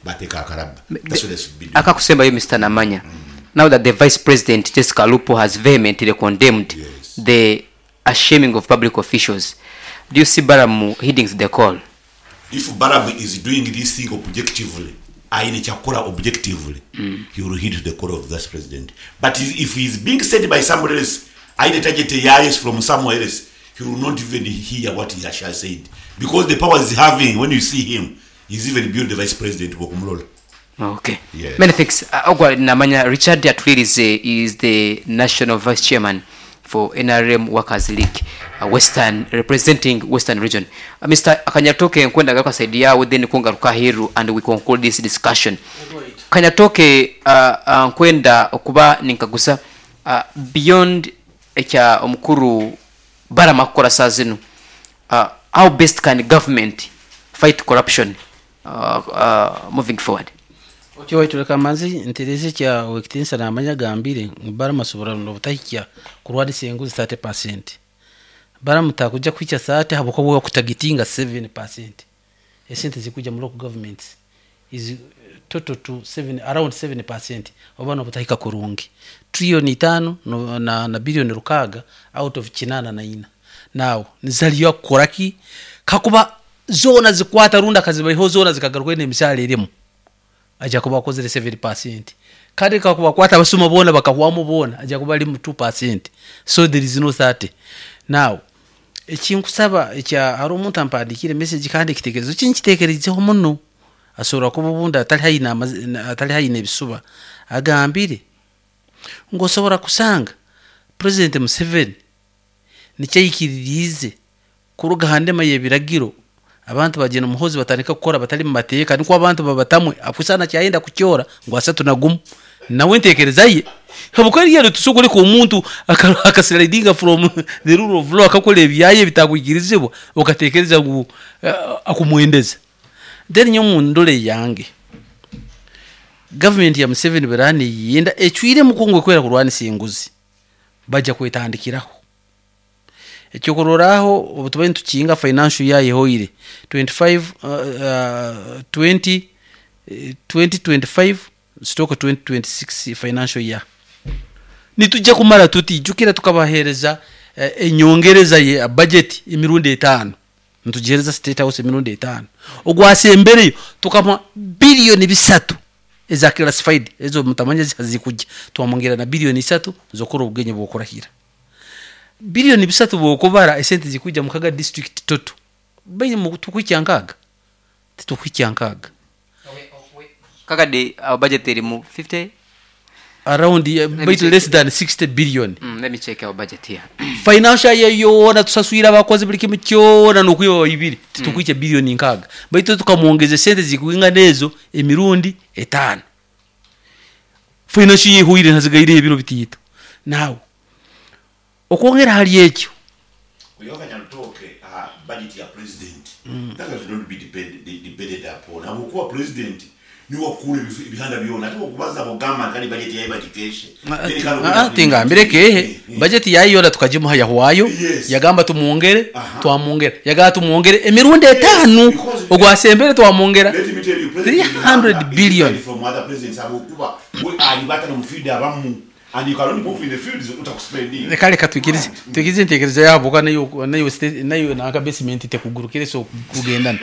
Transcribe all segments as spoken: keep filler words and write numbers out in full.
bateka akaraba. That's what they should be doing. Akakusemba you Mister Namanya. Mm. Now that the Vice President Jessica Lupo has vehemently condemned yes. the shaming of public officials, do you see Baramu heeding the call? If Baramu is doing this thing objectively, aine chakula objectively, mm. he will heed the call of the Vice President. But if he is being said by somebody else, aine tajete yayes from somewhere else, he will not even hear what he has said. Because the power is having, when you see him, he's even beyond the Vice President. Okay. Yeah. Many thanks. Ogwa Namanya, Richard Atwili is, is the National Vice Chairman for N R M Workers League, uh, Western, representing Western region. Uh, Mister Kanyatoke nkwenda gaka saidi ya within kunga rukahiru and we conclude this discussion. Kanyatoke uh, nkwenda uh, okuba ninkagusa uh, beyond echa omukuru Barama kukora sazinu. Uh, how best can government fight corruption uh, uh, moving forward? Ocho waitu leka manzi ntereze cha wekitinsa na amanya gambire Barama subura mnobutahikia kuruwadi senguzi thirty percent. Barama mtakuja kuicha saate habuko wewa kutagitinga seven percent. Esente zikuja mloku government is total to seven, around seven percent. Wabano butahika kurungi. Trilioni tano no, na, na bilioni rukaga out of chinana na ina. Now, nizaliwa kuraki kakuba zona zikwata runda kaziba ho zona zikagaruka ne misale irimu. Aja kuba kozere seven percent. Kadi kakuba kwata basuma bona bakahuamu bona aja kuba limu two percent. So there is no thirty. Now, ekinkusaba ekya ari omuntu ampandikire message kandi kitekerezo kinchitekereze ho muno. Asura kubunda atali hayina atali hayina ebisuba. Agambire ngo sobora kusanga President Museveni nicyayikiririze kuruga hande maye biragiro abantu bagena umuhozi batanika gukora batari mu mateka niko abantu babatamwe apusana cyayenda kucyora ngo asatu nagumu nawe ntekerezaye habukari yero tusugure ko umuntu akaslidinga from the rule of law akakole byaye bitakugirizebo ukatekereza ngo uh, akumuendeza then nyomundole yange government ya Museveni berani yenda ecwire mukungwe kwera kurwani singuzi baja kwetandikiraho ekyokuroraho obutubaye tukinga financial yaye hoire twenty-five uh, uh, twenty twenty twenty-five stoka twenty twenty-six financial year nitujja kumara tuti jukira tukabahereza uh, enyongereza ye budget emirundi etano ntujereza state house emirundi etano ogwase mbere tukama bilioni bisatu eza classified ezo mutamanya zikujja twamongera na bilioni three zokora ugenye bokorahira bilioni bisatu bokobara esente zikujja mukaga district toto bayi mu tukukyankaga tukukyankaga kaga de our budget eri mu fifty around uh, bit less than sixty billion. Mm, let me check our budget here. Financial year yona tusaswira abakozi buli kimwe cyona nokuyo ibiri tutukwice mm. billion nkaga baito tukamuongeze sente zikuinga nezo emirundi etano. Financial year huire ntazigaire ibiro bitito. Now okongera hali ekyo kuyoka nyantoke uh, budget ya president mm. that does not be depended debated upon amukuwa president ni wakule bihanda byona ati okubaza bogama kali budget ya education ah tinga mbireke budget ya yona tukajimu haya hwayo yagamba tumuongere twamongera yaga tumuongere emirundi etano ogwasembere twamongera three hundred billion from other presidents abukuba we alibata no mfide abamu and you can only move in the fields utakuspending ne kale katwikirize twikirize ntekereza yabo kana yo nayo state nayo na basement te kugurukire so kugendana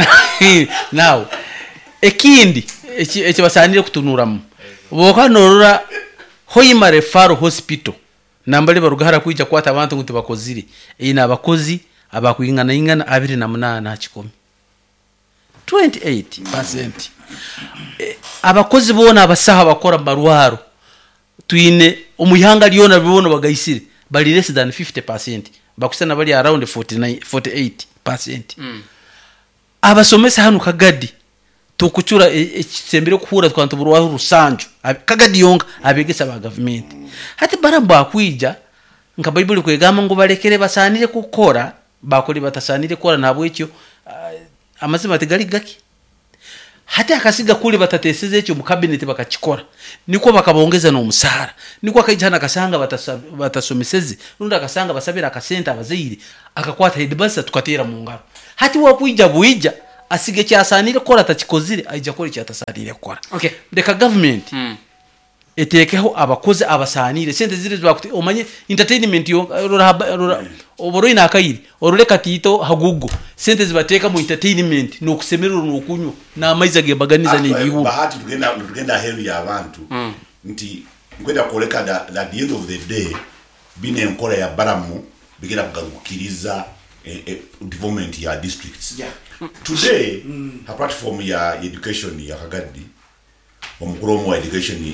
now ekindi echi echi basanire kutunuramu bokanorora hoyimare faro hospital nambale barugahara kwijja kwata abantu nguti bakozire ina abakozi abakwingana ingana abiri na munana hakikomi twenty-eight percent e, abakozi bona abasaha bakora marwaro tuine omuyanga lyona bibona bagayisire bali less than fifty percent bakusana bali around forty-nine forty-eight percent mm. abasomesa hanu kagadi tukuchura ekisembere kuhura twantu burwaho rusanjo kagadi yonga abegesa ba government hati baramba akwija nka bible kwegama ngo barekere basanire kukora bakori batasanire kora nabo ekyo uh, amazima tegali gaki hati akasiga kuli batateseze ekyo mu cabinet bakachikora niko bakabongeza no musara niko akajana kasanga batasomeseze nunda kasanga basabira akasenta abaziri akakwata headmaster tukatera mu ngaro hati wakwija buija asige kyasanire kora atakikozire ajja kora kyatasanire kora okay leka government mm. etekeho abakozi abasanire sente zire zbakuti omanye entertainment yo rora oboro ina akayiri orure katito hagugo sente zibateka mu entertainment no kusemerera no kunyo na amaiza gebaganiza ne bihu bahati tugenda tugenda helu ya abantu mm. nti ngwenda koleka da at the end of the day bine enkola ya baramu bigera kugangukiriza eh, eh, development ya districts yeah. Today mm. a platform ya education ya Kagadi omukuru wa education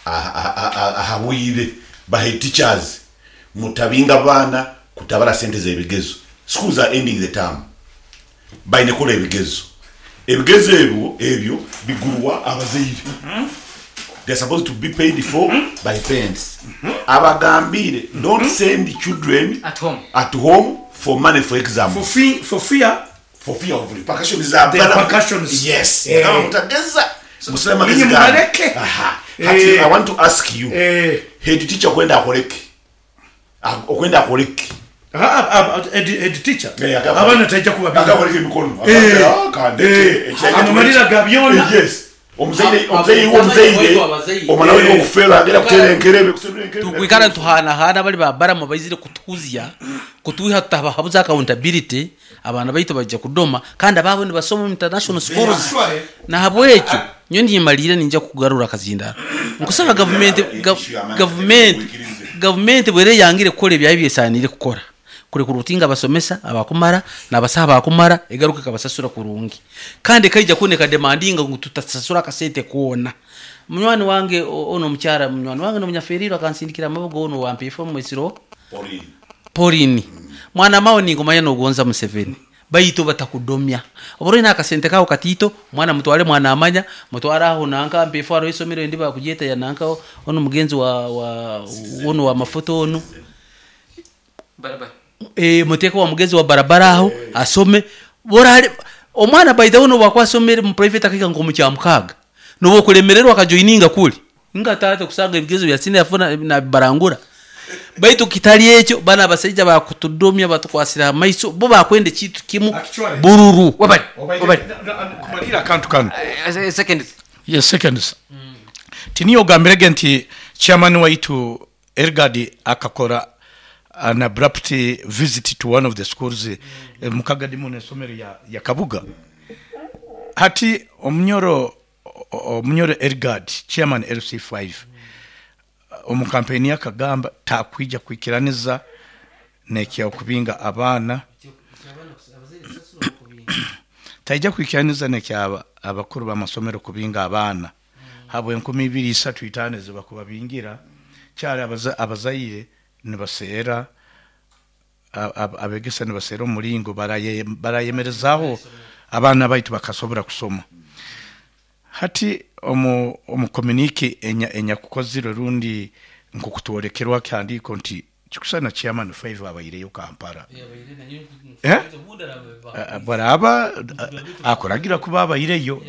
ahawire by teachers mutabinga bana kutabara sente za ebigezo schools are ending the term by nekola ebigezo ebigezo ebyo ebyo bigurwa abazeyi they're supposed to be paid for by parents abagambire don't send children at home at home for money for exam for fee for fear for fear of repercussions za the repercussions yes eh. kama mtageza muslima Ninyi mmaleke. aha Eh. I want to ask you eh head teacher kwenda akoleki okwenda akoleki ah ah head teacher Yeah, yeah, abana tajja kuba akakoleki mikono Eh. akande amamalira gabyona yes omuzaire omuzaire omuzaire omwana we okufera agera kuterenkerebe kuterenkerebe tukwikara tuhana hana bali babara mu bayizire kutuzya kutuha taba habuza accountability abana bayito bajja kudoma kandi ababo ni basoma international schools na habwecho nyo ndimalira ninja kugarura kazindara nkusaba government gov- government government bwere yangire kole byayi byesanire kukora kure kurutinga abasomesa abakumara nabasaba abakumara egaruka kabasasura kurungi kandi kaija kuneka demandinga ngo tutasasura kasente kuona munywani wange o- ono mchara munywani wange no munyaferiro akansindikira amabogo ono wampifo mwesiro Pauline. porini mwana mao ningo manya no gonza museveni bayito batakudomya oboro ina akasente kao katito mwana mutwale mwana amanya mutwara aho nanka mpifo aro isomero ndi bakujeta ya nanka ono mugenzi wa wa ono wa mafoto ono barabara e muteko wa mugezi wa barabara aho asome borale omwana baida uno bakwasomere mu private akika ngo mucyamukaga no kulemererwa akajoininga kuli nga tata kusanga ibigezo bya sine yafuna na barangura baitu kitali echo bana basajja bakutudomya batukwasira maiso bo bakwende kitu kimu Actually. bururu wabali wabali kumalira kantu kanu a second yes seconds mm. tiniyo gambirege nti chairman waitu Ergadi akakora an abrupt visit to one of the schools mm. eh, mukagadi mu nesomero ya, ya Kabuga hati omnyoro omnyoro Ergadi chairman L C five mm. omukampeni yakagamba takwija kwikiraniza nekya kubinga abana taija kwikiraniza nekya abakuru b'amasomero kubinga abana mm. habo enkumi ibiri isatu itane ziba kubabingira cyari abaza abazayire nibasera abegesa nibasera umuringo baraye barayemerezaho abana baitu bakasobora kusoma hati omu omu communique enya enya kukozira rundi ngo kutorekerwa kandi konti chikusana chairman five abayire yo Kampala eh baraba akoragira kuba abayire yo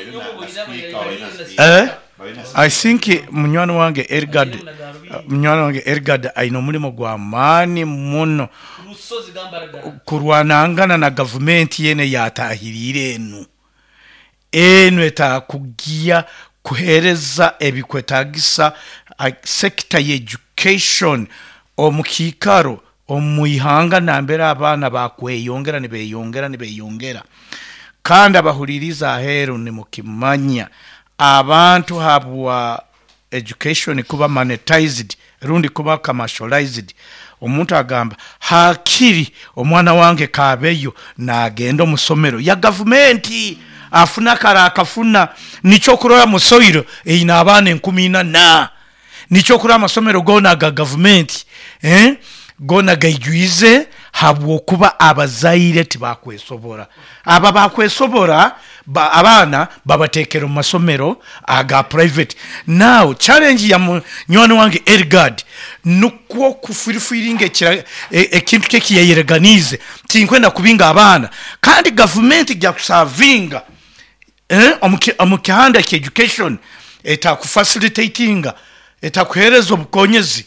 eh I think munywani wange Ergad munywani wange Ergad aino mulimo gwa mani muno kurwanangana na government yene yatahirire enu enu etakugia kuhereza ebikwetagisa sector ya education omukikaro omuyihanga nambera abana bakweyongera ne beyongera ne beyongera kandi abahuririza ahero ni mukimanya abantu habwa education kuba monetized rundi kuba commercialized omuntu agamba hakiri omwana wange kabeyo nagenda musomero ya government afuna kara akafuna nicho kurora musoiro eina abana enkumi na nicho kurora amasomero gona ga government eh gona gaijuize habwo kuba abazaire tibakwesobora aba bakwesobora ba abana babatekero mu masomero aga private now challenge ya nywani wange Ergad nukwo kufirifiringe kira ekintu e, keki yeyereganize tinkwenda kubinga abana kandi government gya kusavinga eh omukihanda ki education eta kufacilitatinga eta kuhereza obukonyezi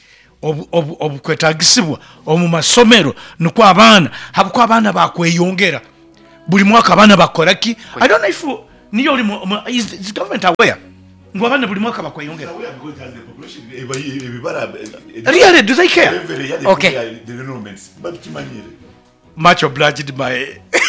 obukwetagisibwa omu masomero nuko abana habwo abana bakweyongera buli mwaka abana bakoraki I don't know if niyo oli is the government aware ngo abana buli mwaka bakweyongera really do they care Okay. much obliged by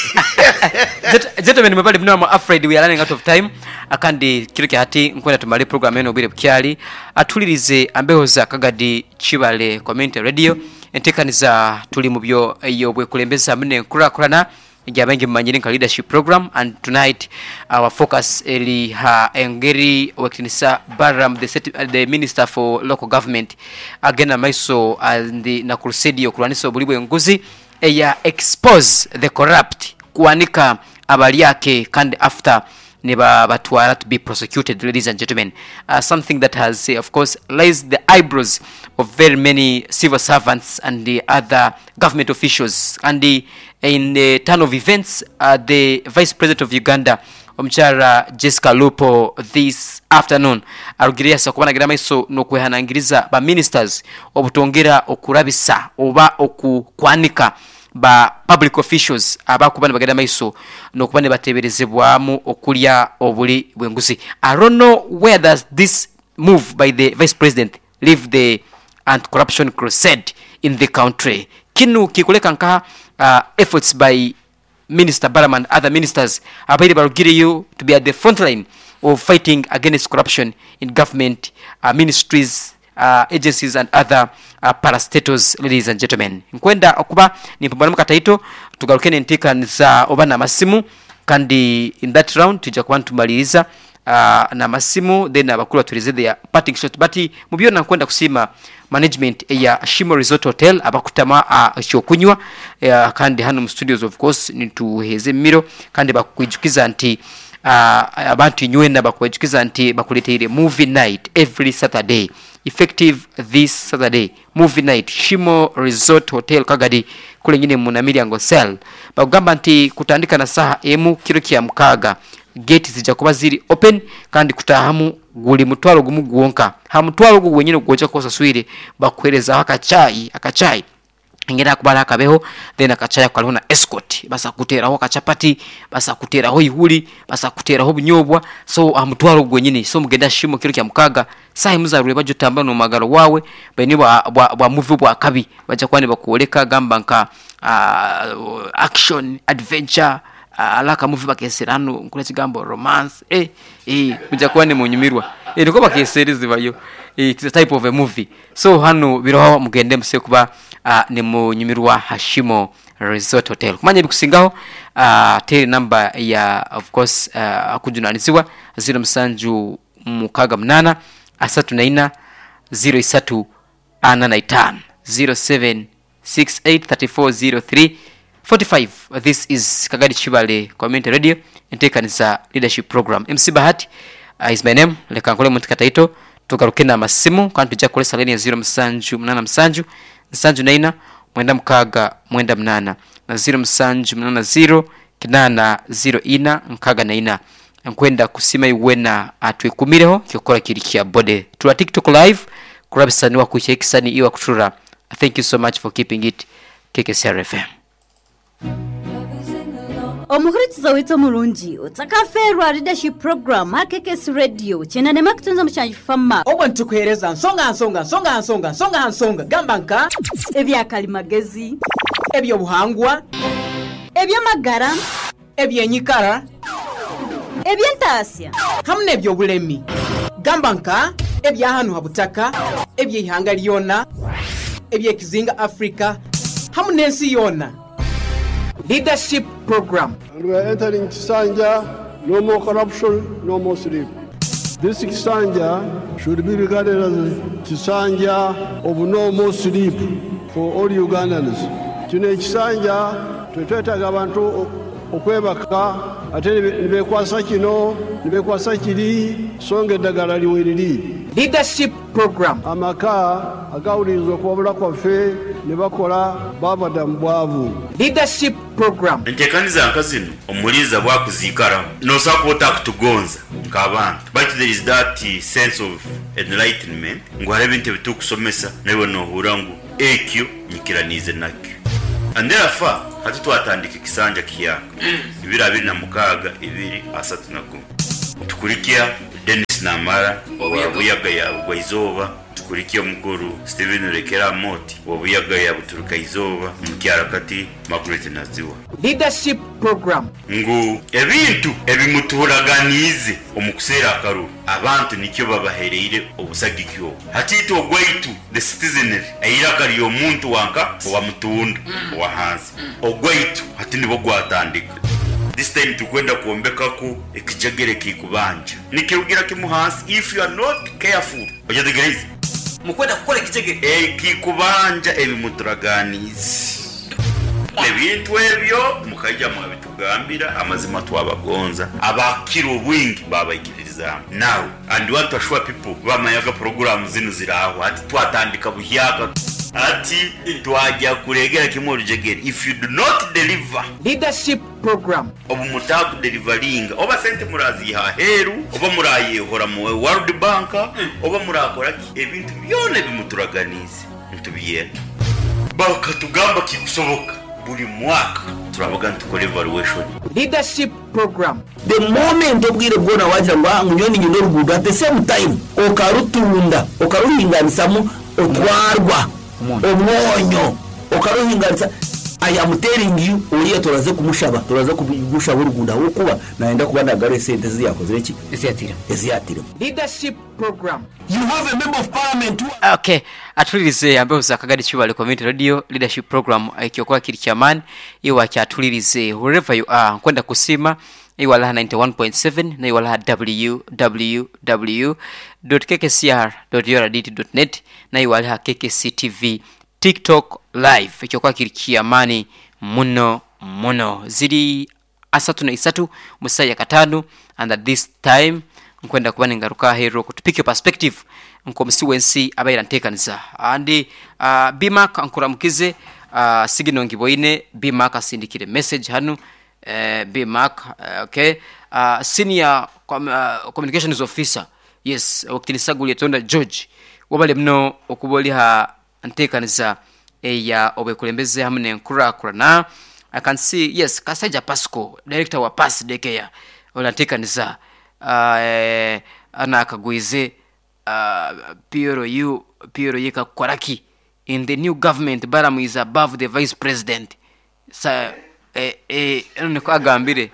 gentlemen mebali bino I'm afraid we are running out of time akandi kirike hati nkwenda tumali program eno bire bukyali atulirize ambehoza kagadi Chibale community radio entekaniza tuli mu byo eyo bwe kulembeza mune kura kurana jabangi manyini ka leadership program and tonight our focus eli ha engeri wekinisa Baram the, the minister for local government agena maiso and the nakurusedio kulaniso bulibwe nguzi eya expose the corrupt kuanika abali yake kandi after neba batwara to be prosecuted, ladies and gentlemen. Uh, something that has uh, of course raised the eyebrows of very many civil servants and the other government officials. And the, in the turn of events, uh, the Vice President of Uganda Omchara Jessica Lupo this afternoon arugiria sakubana gira maiso no kwehanangiriza ba ministers obutongera okurabisa oba okukwanika ba public officials abakubana bagada maiso no kubane bateberezebwamu okulya obuli bwenguzi. I don't know where does this move by the Vice President leave the anti-corruption crusade in the country. Kinu kikuleka nka uh, efforts by Minister Baram and other ministers abaire barugire you to be at the front line of fighting against corruption in government uh, ministries, uh, agencies and other uh, parastatals, ladies and gentlemen. Nkwenda okuba ni mpambana kataito tugarukene ntika za obana masimu kandi in that round tujja kwantu maliriza uh, na masimu then abakuru tulize their parting shot but mubyo nakwenda kusima management ya Shimo Resort Hotel abakutama uh, shokunywa uh, kandi hano mu studios of course nituheze miro kandi bakwijukiza nti uh, abantu nywena bakwijukiza nti bakuleteire movie night every Saturday effective this Saturday movie night Shimo Resort Hotel Kagadi kule nyine munamilyango cell bagamba nti kutandika na saha emu kiro kya mkaga gate zijakuba ziri open kandi kutahamu guli mutwalo gumu guonka ha mutwalo gu wenyine kugocha kosa swire bakwereza akachai akachai ingena kubala akabeho then akachaya kwa lona escort basa kutera ho kachapati basa kutera ho ihuli basa kutera ho bunyobwa so amutwalo gwenyine so mugenda Shimo kiro kya mkaga sahi muzarure bajo tambano magaro wawe beni bwa bwa movie bwa kabi baja kwani bakuoleka gamba nka uh, action adventure Uh, alaka movie bakeserano nkule kigambo romance eh eh kuja kwani munyumirwa eh niko bakeseries bayo eh it's a type of a movie so hano biroho mugende mse kuba uh, ne munyumirwa Hashimo Resort Hotel kumanya bikusingaho uh, tele number ya of course uh, akujunanisiwa zero msanju mukaga mnana asatu na ina zero isatu ana na itano zero seven six eight three four zero three forty-five. This is Kagadi Chibale Community Radio and Tekanisa Leadership Program. M C Bahati uh, is my name. Leka nkole mutikataito tugarukena masimu kandi tujja kule saleni ya zero msanju mnana msanju msanju naina mwenda mkaga mwenda mnana na zero msanju mnana zero kinana zero ina mkaga naina nkwenda kusima iwena atwikumireho kyokora kirikia bode tuwa TikTok live kurabisani wa kuchekisani iwa kutura. Thank you so much for keeping it K K C R F M. Omuhurikiza wito mulungi otakaferwa leadership program K-K-C radio chena ne makutunza mchanji fama obwo ntukuhereza nsonga nsonga nsonga nsonga nsonga nsonga gamba nka ebya kalimagezi ebyo buhangwa ebya magara ebyo nyikara ebya ntasya hamne ebyo bulemi gamba nka ebya hanu habutaka ebyo ihanga lyona ebyo kizinga Africa hamne ensi yona. Leadership program. And we are entering Kisanja, no more corruption, no more sleep. This Kisanja should be regarded as Kisanja of no more sleep for all Ugandans. Kine Kisanja, twetwetaga abantu okwebaka ate nibekwasa kino nibekwasa kiri songe eddagala liweriri. Leadership program. Amaka agawulirizwa kwabula kwaffe ne bakola babadda mu bwavu. Leadership program. Ntekaniza nkazino omuliza bwakuzikara nosaako otakutugonza nk'abantu but there is that uh, sense of enlightenment ngwara ebintu ebitukusomesa nawe nohura ngu ekyo nyikiranize nakyo. and therefore hati twatandika kisanja kiyaka ibiri abiri na mukaga ibiri asatu na kumi tukurikia Dennis Namara obuyaga ya Bwaizoba tukurikia mukuru Steven Rekera Moti obuyaga ya Buturuka Izoba mukyara kati Margaret Naziwa leadership program ngu ebintu ebimuturaganize omukusera akaru abantu nikyo babahereire obusagikyo hatito ogwaitu the citizenry ayira kali omuntu wanka wa mutunda wa hansi ogwaitu hati nibo gwatandika this time tukwenda kuombeka ku ekijagere kikubanja nikirugira kimuhansi if you are not careful ojadegereze mukwenda kukora ekijagere ekikubanja ebimuturaganize ebintu ebyo mukajja mu bitugambira amazima twabagonza abakira obwingi babayikiriza now and want to show people bamayaga program zinu ziraho ati twatandika buhyaka ati twajya kuregera kimwe rujegere if you do not deliver leadership program obumutaku delivering oba sente murazi ha heru oba murayehora mu World Bank oba murakora ebintu byone bimuturaganize ntubiye bakatugamba kikusoboka buri mwaka turavuga ntukore evaluation leadership program the moment obwire bwona wagira ngo nyoni ngindo rugudu at the same time okarutunda okaruhinganisamu otwarwa omwonyo okaruhinganisa I am telling you uriye turaze kumushaba turaze kugushaba urugunda ukuba naenda kuba ndagare sente ziyakoze iki eziyatira eziyatira leadership program you have a member of parliament who... okay atulirize ambaye uzakagadi chubale community radio leadership program ikiokuwa kiri chairman iwa kyatulirize wherever you are kwenda kusima iwala ninety one point seven na iwala w w w dot k k c r dot u r d t dot net na iwala K K C T V TikTok live ikiokuwa kiri chairman muno muno ziri asatu na isatu musaya katanu and at this time nkwenda kubana ngaruka hero kutupike perspective nko msiwensi abaira ntekanza andi uh, Bimak ankuramukize uh, sigino ngiboine Bimak asindikire message hanu uh, Bimak uh, okay uh, senior com, uh, communications officer yes wakitini saguli yatonda George wabale mno okuboli ha ntekanza eya obekulembeze hamne nkura kurana I can see yes Kasaja Pasco director wa Pass Dekeya olantekanza uh, eh, ana akagwize uh, Piero yu Piero yeka kwaraki in the new government Baramu is above the vice president sa eh eh niko agambire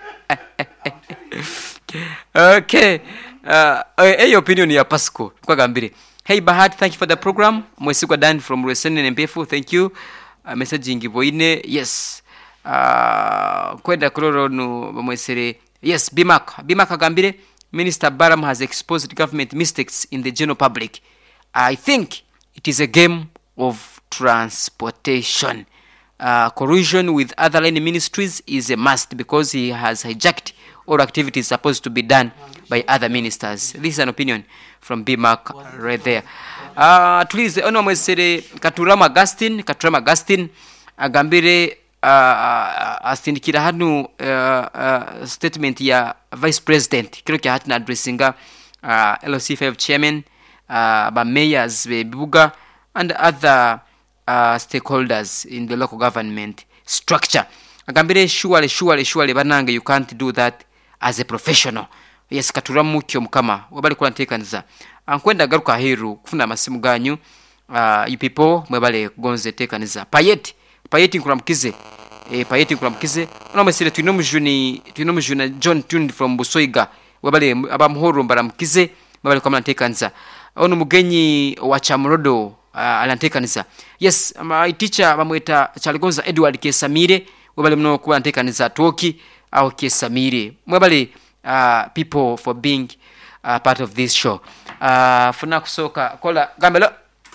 okay uh, eh your opinion ya Pasco kwa agambire hey Bahad thank you for the program mwesigwa Dan from Resene Mpefu thank you uh, messaging boine yes uh, kwenda kuroro no mwesere yes Bimak Bimak agambire Minister Baram has exposed government mistakes in the general public. I think it is a game of transportation. Uh, collusion with other line ministries is a must because he has hijacked all activities supposed to be done by other ministers. This is an opinion from B Mark right there. Uh, please, ono mwesere Katurama Augustine, Katurama Augustine, agambire uh, asindikira hanu uh, uh, statement ya Vice President kilo kya hatina addressinga uh, L O C five chairman uh, ba mayors be Buga and other uh, stakeholders in the local government structure. Agambire surely surely surely banange you can't do that as a professional. Yes Katuramu kyo mukama wabali kula ntekanza ankwenda garuka heru kufuna masimu ganyu uh, you people mwebale gonze tekaniza payeti payeti nkuramkize e payeti nkuramkize ono mesire tuinomujuni tuinomujuna John Tund from Busoiga wabale abamuhoro mbaramkize mwebale kwa mlantekanza ono mugenyi wa Chamrodo uh, alantekanza yes my teacher bamweta Chaligonza Edward Kesamire wabale mno kuba ntekanza Toki au Kesamire mwebale uh, people for being uh, part of this show uh, funa kusoka kola gambelo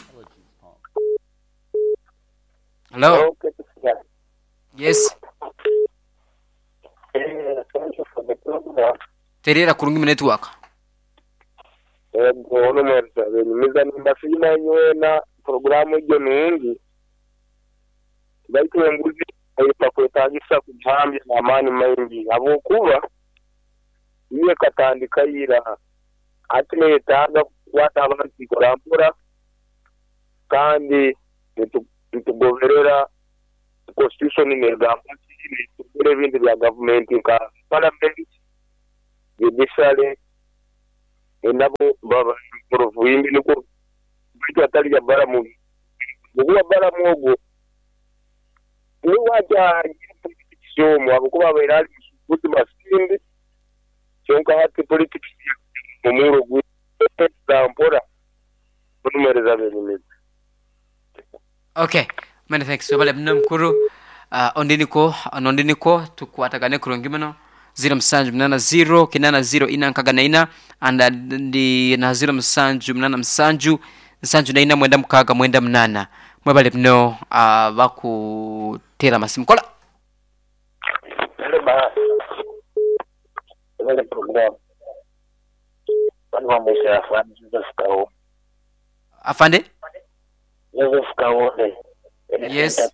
hello yes terera kurungi network ego no merza bemiza ndafina nyona programu ije nungi baito nguzi ayipa kwetagisa kujambya amani maingi abo kuba iye katandika yira atine taga kwata abantu korambura kandi tutugoverera constitution negamba nti ebintu bya gavumenti nka parliament ebisale enabo baba provuyimbi niko bitu atali ya baramu muguwa baramu ogwo ni waja politics abukuba abairali kuti basindi kyonka hati politics mumuro gwe tampora kunumereza bene. Okay, many thanks. Wabale mno mkuru uh, ondiniko onondiniko tukwatagane kurongimano zero msanju mnana zero kinana zero ina nkagana ina anda ndi na zero msanju mnana msanju msanju na ina mwenda mkaga mwenda mnana mwabale mno uh, baku tela masimu kola ba wale program wale wa mwesha afande Joseph Kao afande Joseph Kao yes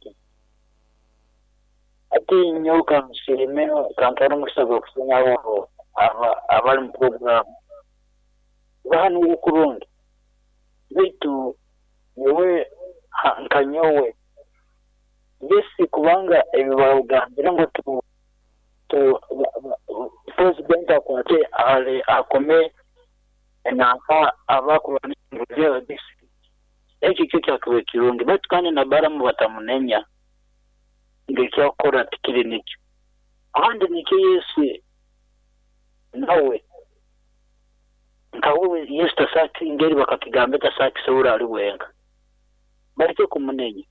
ati nyoka msirimeno kampara musago kusanya abo aba abali mu program banu ukurundi bitu yewe nkanyowe bisi kubanga ebibawugambira ngo tu tu president akwate ale akome enaka abakurana ngero disi eki cyo cyatuwe kirundi batukane na baramu batamunenya ngicyo akora tikiri nicyo ahandi nicyo Yesu nawe nkawe Yesu tasaki ngeri bakakigamba tasaki sura ari wenga barike kumunenya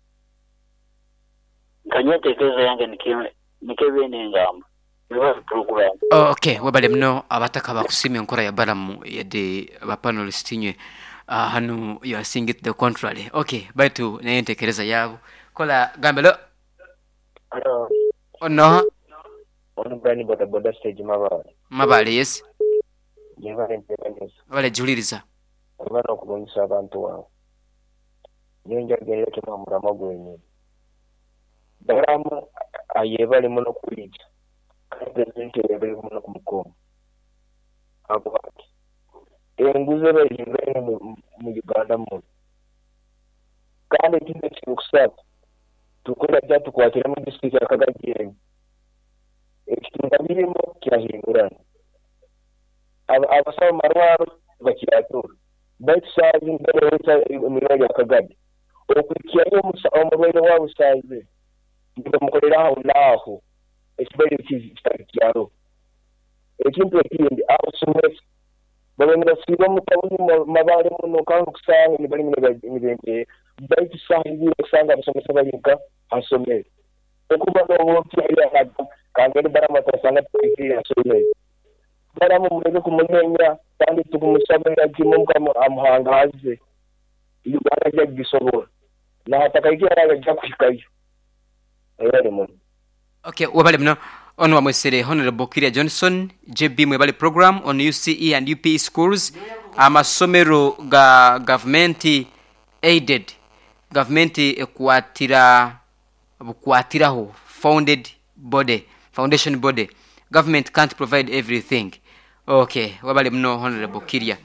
kanyetekeza yange nikime nikebene ngamba niba program. Oh, okay, wabale mno abataka bakusime nkora ya baramu ya de bapanelistinye uh, hanu you are seeing it the contrary. Okay, baitu nayentekereza yabo kola gambelo Hello. Oh no. Ono bani boda boda stage mabale. Mabale yes. Yebale mpeleza. Wale juliriza. Abana okugonisa abantu wao. Nyonja gere tuma murama gwenye. Baramu ayebale muno kuliga. President yebale muno kumukoma. Abo ati. Enguze bayingene mu Uganda mu. Kandi kinde kikusaba. Tukora bya tukwatira mu district ya Kagagire ekitunga birimo kirahingurana aba abasaba marwaro bakiratura baitsazi mbere y'ita imirimo ya Kagadi okurikiye umusa omubere wabo sayize ngo mukorera aho naho ekibere cyaro ekintu ekindi abasumwe babemera sibo mutabuni mabare muno kandi kusaha ni bari mu benge baitsazi usanga abasomesa bayinka asomere okuba no cyari hado kandi barama tasanga twiri asomere barama murege kumunenya kandi tukumusabira kimumka amuhangaze iyo baraje gisobora na hatakayigira araje kwikayo ayari mu. Okay, wabale mno ono wamwesere Honorable Kiria Johnson J B mwebale program on U C E and U P E schools amasomero ga government aided government ekwatira bukwatiraho founded body foundation body government can't provide everything. Okay, wabale mno Honorable Kiria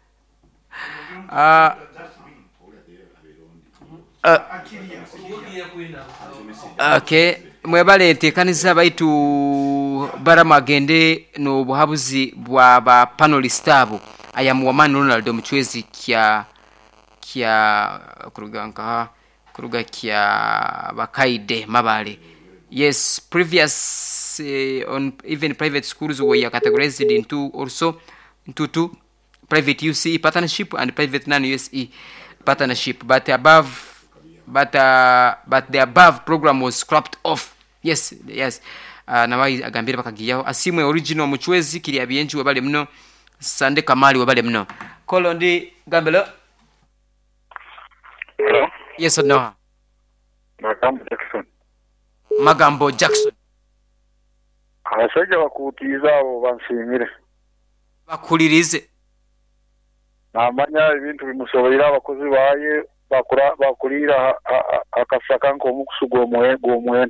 uh, uh, okay mwebale tekaniza baitu baramagende no buhabuzi bwa ba panelist abo aya muwamani Ronald Muchwezi kya kya kuruganka kuruga kya bakaide mabale. Yes, previous uh, on even private schools were categorized into also into two private U C E partnership and private non-U S E partnership, but above but uh, but the above program was scrapped off. Yes, yes. Uh, nawai agambira bakagiyaho asimwe original Muchwezi kiri abiyenji wabale mno Sande Kamali wabale mno Kolondi Gambelo. Hello. Yes or no? Magambo Jackson. Magambo Jackson. Abasajja bakutiza abo bansimire. Bakulirize. Namanya ibintu bimusoborera abakozi baye bakura bakurira akasaka nko mukusugo moye go moye.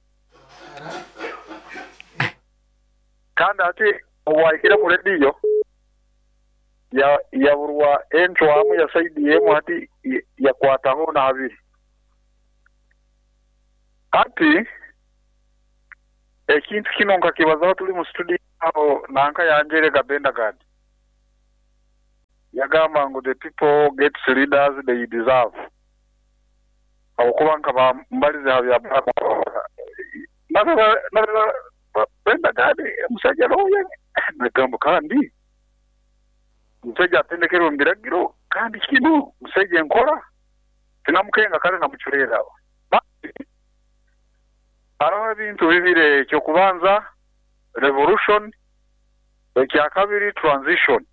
Kandi ati owaikira mu radio ya ya burwa entro amu ya saidi yemu ati ya kwataho na habiri ati ekintu kino nkakibazaho tuli mu studio aho nanka yanjere gabenda gadi yagamba ngo the people get leaders they deserve aho kuba nkaba mbalize habya nara nara benda gadi musajja roye nagambo kandi musajja atendekero mbiragiro kandi kino musajja nkora tinamukenga kale namuchurera araho ibintu bibire cyo kubanza revolution ekya kabiri transition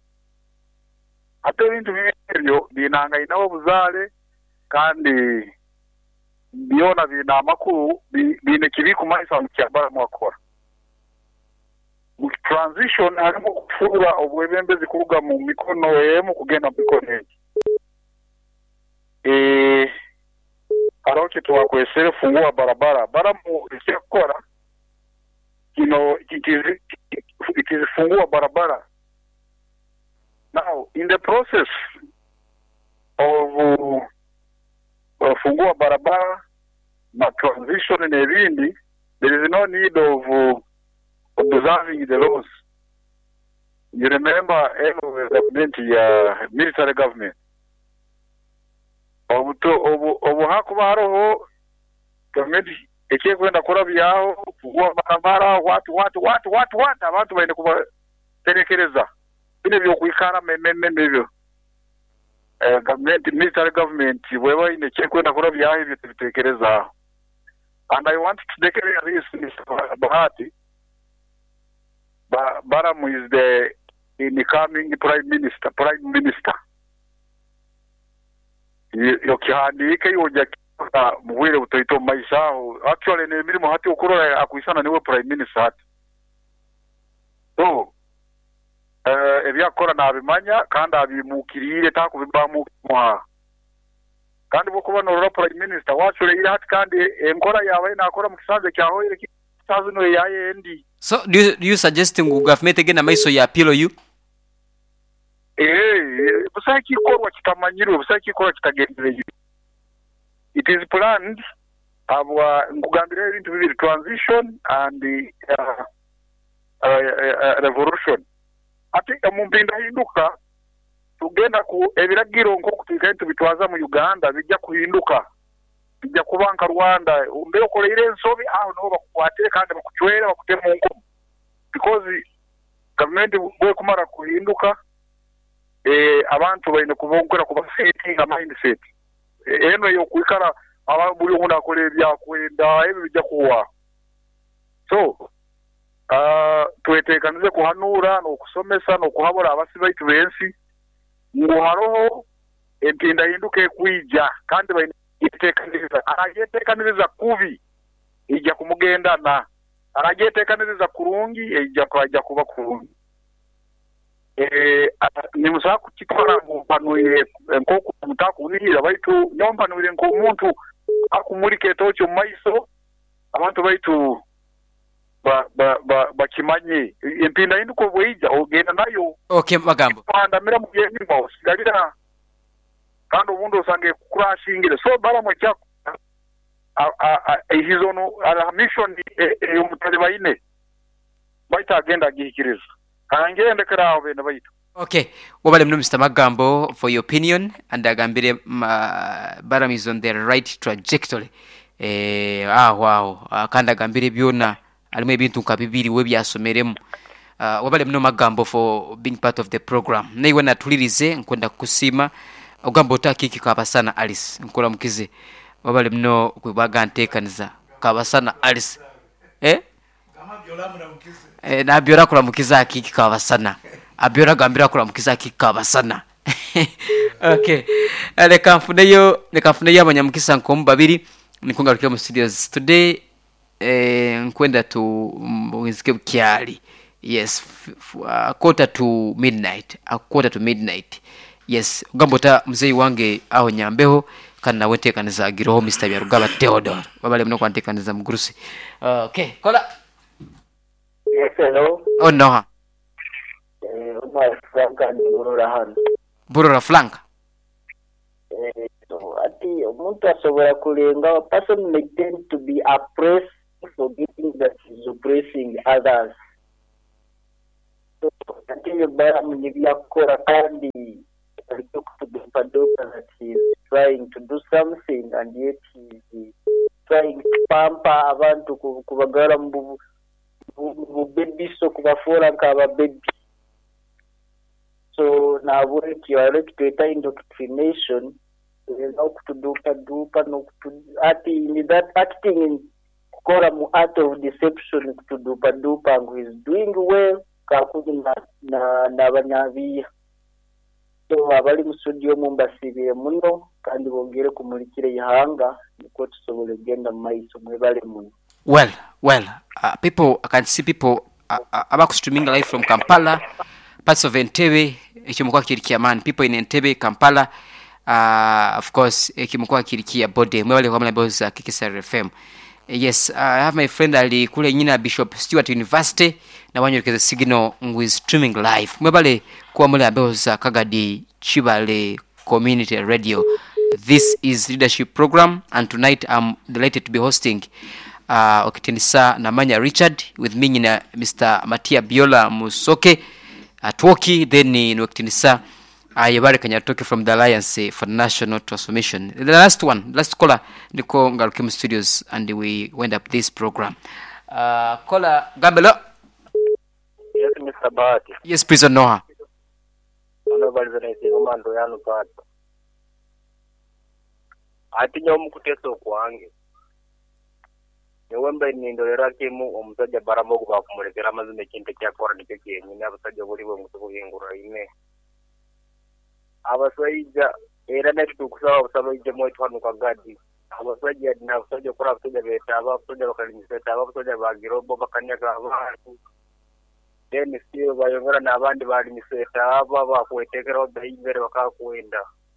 ate ibintu bibyo binanga inawo buzale kandi biona bina amakuru bine kibi kumaisa mukyabara mwakora mu transition harimo kufura obwebembezi kuruga mu mikono yemu kugenda mu mikono ye eh araho kitwa kwesere fungua barabara bara mu ikikora kino kikizi fungua barabara. Now in the process of uh, fungua barabara na transition in ebindi, there is no need of uh, observing the laws. You remember the government ya military government obuto obu obu hakuba haroho government ekiye kwenda kurabyaho kugwa barabara watu watu watu watu watu abantu baine kuba terekereza bine byo kwikara mememe byo eh government military government wewe ine kiye kwenda kurabyaho ibyo bitekereza. And I want to declare this, Mister Bahati. Ba Baramu is the incoming prime minister prime minister yo kihandike yoja muwire butoito maishaho actually ne mirimo hati ukurora akwisana niwe prime minister hati so eh ebyakora nabimanya kandi abimukirire takubibamu muha kandi bokuba no prime minister wacure ira hati kandi enkora yawe nakora mu kisanze cyaho ire kisazo no yayendi. So do you, do you suggesting government again amaiso ya appeal you? Eh busaki korwa kitamanyiro busaki korwa kitagendereye. It is planned abwa ngugambira ibintu bibiri transition and the uh, uh, uh, revolution. Ati mumpinda hinduka tugenda ku ebiragiro nko kutigenda bitwaza mu Uganda bijja kuhinduka bijja kubanka Rwanda umbero koleire nsobi aho no bakwatire kandi bakuchwera bakutema ngo because government bwe kumara kuhinduka eh abantu baine kubongera kuba setting a mindset eno yo kwikara ababuli ngunda kole bya kwenda ebi bijja kuwa so ah twetekanize kuhanura no kusomesa no kuhabura abasibaitu bensi ngo haroho empinda hinduke kwija kandi baine itekaniriza arayetekaniriza kubi ijja kumugenda na arayetekaniriza kurungi ijja kwajja kuba kurungi. Eh ni musaku kitwara mu panuye nkoko mutaku nihira baitu nyomba nuire nko umuntu akumurike tocho maiso abantu baitu ba ba ba bakimanye empinda hinduko bweija ogenda nayo. Okay magambo pandamira mu yendi boss galira kandi ubundi usange kurashingire so baramo cyako ehizono ala mission y'umutari bayine baita agenda gihikiriza kangende karaho bene baito. Okay wabale mno Mister Magambo for your opinion and agambire Baram is on the right trajectory eh ah wow kandi agambire byona alimwe bintu kabibiri we byasomeremo. Uh, wabale mno Magambo for being part of the program naiwe natulirize nkwenda kusima ugambo takiki kabasana Alice nkola mukize wabale mno kwibaga ntekaniza kabasana Alice eh kama byola muna mukize eh na byola kula mukiza akiki kabasana abyola gambira kula mukiza akiki kabasana. Okay ale kamfuneyo ne kamfuneyo abanyamukisa nko babiri nikungarukiye mu studios today eh nkwenda tu mwizike kyali yes uh, quarter to midnight a quarter to midnight yes ugambota mzee wange aho nyambeho kana wete kaniza giroho Mister Byarugaba Theodore babale mno kwantekaniza mugurusi. Uh, okay kola yes hello oh no eh uma franka ni burura hano burura flanka eh so ati omuntu asobola kulenga. A person may tend to be oppressed, forgetting that he's oppressing others. So ate ye Baramu nibyakora kandi aliko kutudupadupa that he's trying to do something and yet he's trying to pamper abantu kubagara mu baby so kubafora nkaba baby. So now what you are to create indoctrination, no kutudupa dupa no acting that acting in koramu art of deception kutudupa dupa who is doing well kakuzi na na nabanyabiya. So abali mu studio mumbasibire muno kandi bongere kumulikire ihanga niko tusobole genda maiso mwebale muno. Well, well, uh, people, I can see people uh, uh, about streaming live from Kampala, parts of Entebbe, Ekimukwa Kirikia man, people in Entebbe, Kampala, uh, of course, Ekimukwa Kirikia Bode, mwale kwa mwana boza Kikisa F M. Yes, uh, I have my friend Ali kule nyina Bishop Stewart University, na wanyulikeza signal with streaming live. Mwale kwa mwana boza Kagadi Chibale Community Radio. This is Leadership Program, and tonight I'm delighted to be hosting Uh, Okitinisa Namanya Richard with me in uh, Mister Matia Biola Musoke at Woki, then in Okitinisa Ayabari Kanyatoke from the Alliance uh, for National Transformation. The last one, last caller, Nico Ngarukim Studios, and we went up this program. Uh, caller Gabelo. Yes, Mister Bahati. Yes, please, Noah. Nobody's anything, Omando Yanu Part. I think you're Mukuteso Kwangi. Niwembe nindolera kimu omusajja Baramogo bakumulekera amazina ekintu kyakora nikyo kyenyini abasajja buli bwe mutukuyingura ine abasajja era netukusaba abasajja mwetu hano kwa gadi abasajja na abasajja kora abasajja betaba abasajja bakalimiseta abasajja bagirobo bakanyaka abantu then still bayongera n'abandi balimiseta aba bakwetekera odayimbere bakakwenda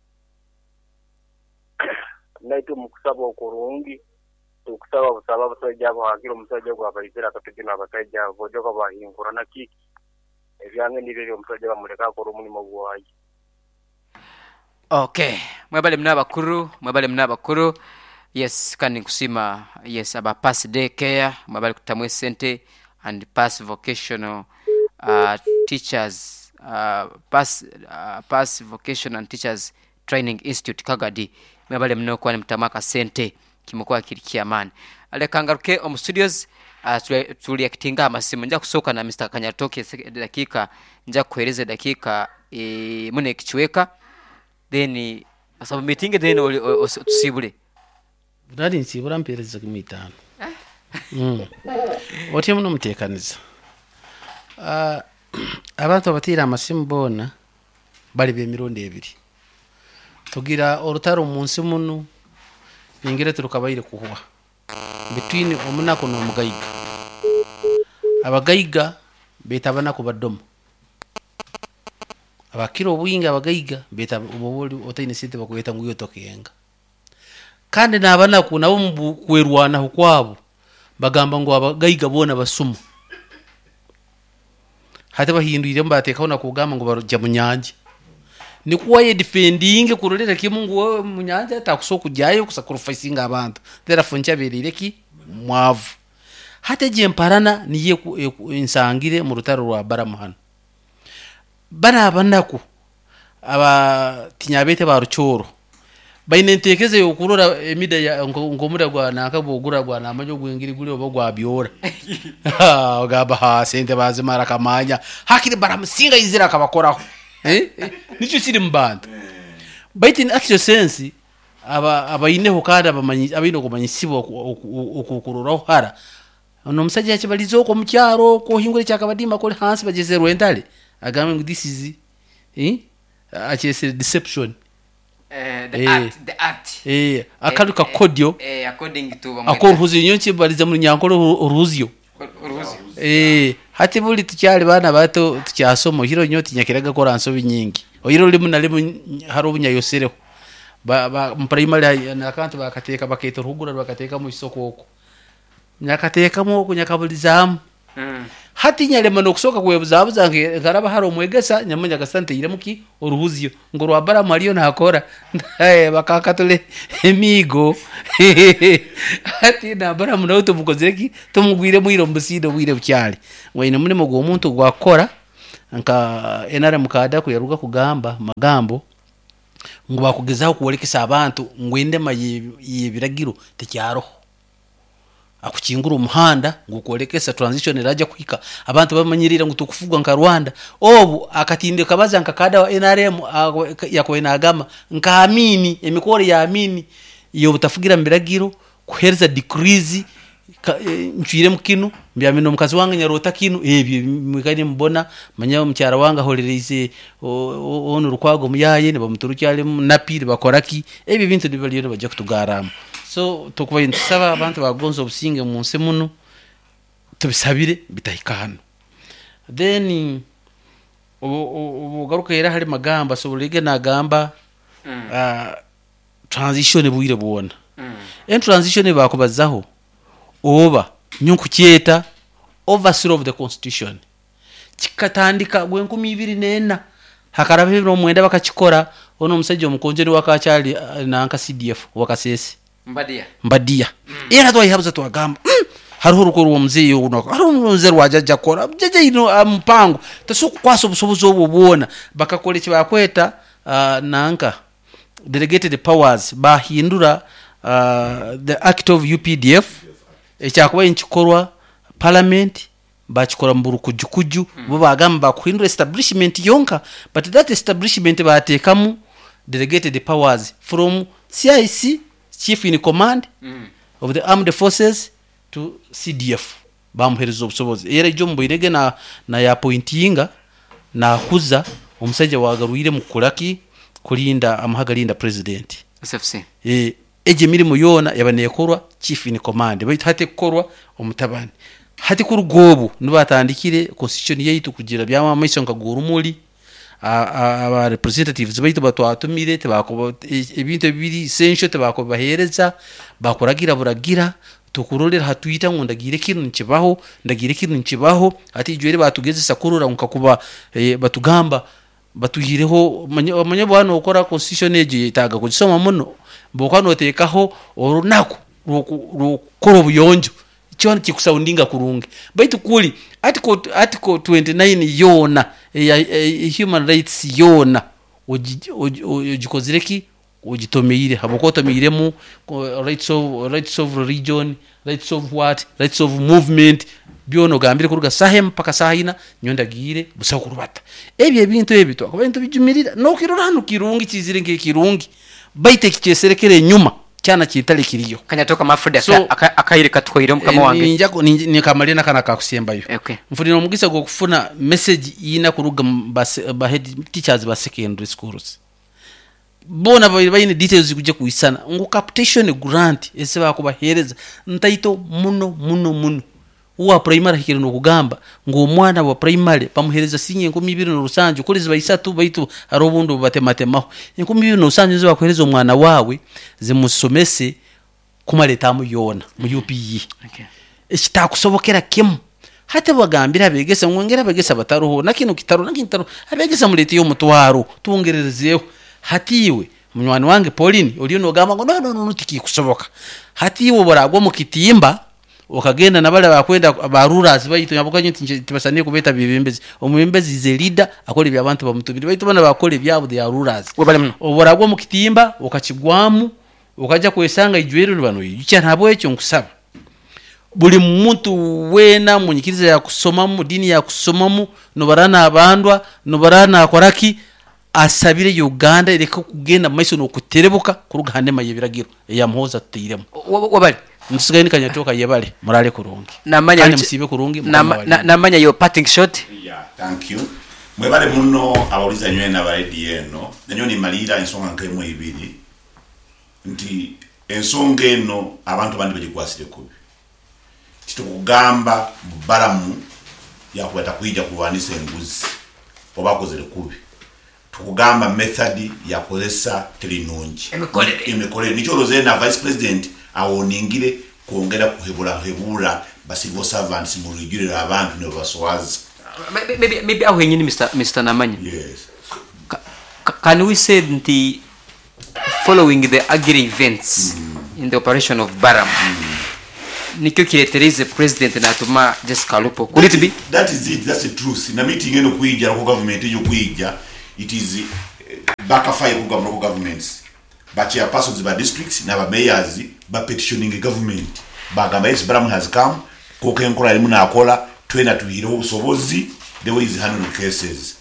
naitu mukusaba okurungi tukusaba busaba busajja abo hakiro omusajja gwa bayizira katugina abasajja bojo ko bahingura na kiki ebyange nibyo omusajja bamuleka akora omulimo gwayi. Okay, mwebale mna bakuru, mwebale mna bakuru. Yes, kani kusima, yes, aba pass day care, mwebale kutamwe sente and pass vocational uh, teachers, uh, pass uh, pass vocational and teachers training institute Kagadi. Mwebale mna kwa mtamaka sente Kimukwa Kirikia man. Ale kangaruke omu studios uh, tuli akitinga amasimu nja kusoka na Mister Kanyatoke dakika nja kueleze dakika e, mune kichweka then asabu meeting then tusibule Budali nsibura mpereza kumitano. Mm. Oti muno mutekaniza. Ah abantu abatira amasimu bona bali be mironde ebiri. Tugira orutaro munsi muno ningire turukabaire kuhuwa between omunako no mugaiga abagaiga betabana ku badomo abakiro obuyinga abagaiga beta uboboli otaine sente bakweta nguyo tokenga kandi nabana ku nabo mbu kwerwana hukwabo bagamba ngo abagaiga bona basumu hata bahindurire mbatekaona kugama ngo barujya mu nyanja ni kuwa ye defending kurorera kimungu wewe mu nyanja atakuso kujyayo kusacrificing abantu therefore nchaberire ki mwavu hata je mparana niye insangire mu rutaro rwa Baramuhana bana abanako aba tinyabete ba rucoro bayinentekeze yokurora emida ya ngomura gwa nakabugura gwa namanyo gwingiri guri obogwa byora ha ogaba ha sente bazimara kamanya hakiri Baramusinga izira kabakoraho eh nicho kiri mbanda but in actual sense aba abayineho kandi abamanyi abino kumanyisibo okukururaho hara ono musajja yakibalizo ko mukyaro ko hingure cyakabadima ko hansi bageze rwendale agamwe ngo this is eh achese deception eh the art the art eh akaluka kodio eh according to bamwe akoruhuzi nyonki baliza muri nyankoro uruzio uruzio eh hati buli tucyali bana bato tucyasomo hiro nyoti nyakiraga ko ransobi nyingi oyiro limu na limu haro bunyayosereho ba mu primary na kantu bakateka baketa rugura bakateka mu isoko oko nyakateka mu kunyakabulizamu hati nyalema nokusoka kwebuzabuza ngaraba hari omwegesa nyamanya gasante iremuki oruhuzio ngo rwabara mariyo nakora eh bakakatole emigo hati nabara muno tumukozeki tumugwire mwiro mbuside bwire bucyali wayine muri mugo umuntu gwakora nka enare mukada kuyaruga kugamba magambo ngo bakugezaho kuwolekesa abantu ngwende mayibiragiro tekyaroho akukingura umuhanda ngukolekesa transition raja kwika abantu bamanyirira ngo tukufugwa nka Rwanda obu akatinde kabaza nkakada wa N R M yako enagama nkaamini emikore ya amini iyo butafugira mbiragiro kuhereza decrease nchire mukino mbyamino mukazi wanga nyarota kino ebyo mwikani mbona manya mcyara wanga holereze onu rukwago muyaye ne bamuturucyale napiri bakoraki ebyo bintu bibaliyo bajya kutugaramo so tukubaye nsaba abantu bagonzo obusinge munse muno tubisabire bitahikano then ubugaruka era hari magamba so burige nagamba mm. uh, transition buire buona mm. en transition bakubazaho oba nyunku kieta overseer of the constitution kikatandika gwenkumi ibiri nena hakarabe no mwenda bakakikora ono musajja omukonjeri wakacyali nanka C D F wakasese mbadia mbadia mm. era twa ihabuza twagamba mm. hariho urukoro uwo muzeye uno hariho umuzere wajaja kora jeje ino mpango tasuku kwaso busobuzo obubona bakakole kibakweta uh, nanka delegated powers bahindura uh, the act of U P D F ekyakuba inchikorwa parliament bachikora mburu kujukuju mm. bo bagamba kuhindura establishment yonka but that establishment batekamu delegated powers from C I C chief in command mm. of the armed forces to C D F bamuherezo obusobozi era ijombo irege na na ya pointinga na kuza omusajja wagaruire mukulaki kulinda amahagalinda president S F C eh eje mirimo yona yabanekorwa chief in command bayita hate korwa omutabani hati kurugobu nubatandikire constitution yeitu kugira byama misonga gurumuli aba representatives bayita batwatumire tebako ebintu bibiri essential tebako bahereza bakoragira buragira tukurorera hatuita ngo ndagire kintu nkibaho ndagire kintu nkibaho ati ijwere batugeze sakurura nkakuba e, batugamba batuyireho manya bwana ukora constitution eje itaga kujisoma muno bokano tekaho orunako rukoro buyonjo cyone kikusoundinga kurunge baitu kuli article article twenty-nine yona ya human rights yona ujikozireki ujitomeire habokotomeire mu rights of rights of religion rights of what rights of movement byono gambire kuruga sahem paka sahina nyondagire busakurubata ebyo ebintu ebito akabintu bijumirira no kirorano kirungi kizire nge kirungi baite kiceserekere nyuma cyana kitale kiriyo kanyatoka mafrida so, akayire katwire kama wange ninja ni kamalina kana kakusembayo okay mfurino mugisa go kufuna message ina kuruga ba head teachers ba secondary schools bona bayine details kuje kuisana ngo capitation grant ese bakubahereza ntaito muno muno muno uwa primary hikiri no kugamba ngo umwana wa primary bamuhereza sinye ngo mibiri no rusanju kuriza bayisatu bayitu arobundo batematemaho ngo mibiri no rusanju zo bakuhereza umwana wawe zimusomese kumaleta mu yona mu U P E okay ekitakusobokera kim hata bagambira begese ngongera begese bataruho nakino kitaro nakintaro abegese mulete yo mutwaro tungererezeho hatiwe munywani wange Pauline uri no gamba ngo no no no tiki kusoboka hatiwe boragwa mu kitimba okagenda nabale bakwenda barurazi bayito yabukanye tibasaniye kubeta bibembezi omubembezi ze leader akole byabantu bamutubiri bayito bana bakole byabo de yarurazi oboragwa mu kitimba okakigwamu okaja kwesanga ijwero bano yicha nabo ekyo nkusaba buli muntu wena munyikiriza ya kusoma mu dini ya kusoma mu no barana abandwa no barana akoraki asabire Uganda ireka kugenda maiso no kuterebuka kurugande mayebiragiro ya mhoza tutiremo wabali nsigaye nikanyatoka yebale murale kurungi namanya kandi musibe kurungi namanya yo parting shot yeah thank you mwebale muno abauliza nywe na baredi eno nanyo ni malira ensonga nkemu ibiri nti ensonga eno abantu bandi bajikwasire kubi kitukugamba baramu yakwata kuija kuwanisa enguzi obakozere kubi tukugamba method ya kozesa telinonji emekolere emekolere nicho rozena vice president awoningire kuongera kuhebula hebula ba civil servants mu rujurira abantu ne baswazi. Maybe maybe maybe aho nyini Mr Mr Namanya. Yes. Ca can we say the following the agri events mm. in the operation of Baram? Mm. Nikyo kiletereze president na atuma just Kalupo. Could it be? That is it. That's the truth. Na meeting eno kuija ko government ejo kuija, it is backfire ku government governments. But your persons by districts na ba mayors ba petitioning the government. Bagamba yes Baram has come. Ko kenkora limu na akola twena tuhiro usobozi the way is handling cases.